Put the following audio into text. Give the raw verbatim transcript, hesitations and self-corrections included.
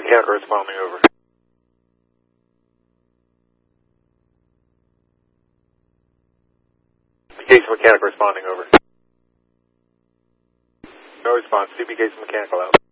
Mechanical responding over. Case Mechanical responding over. No response. C B Case Mechanical out.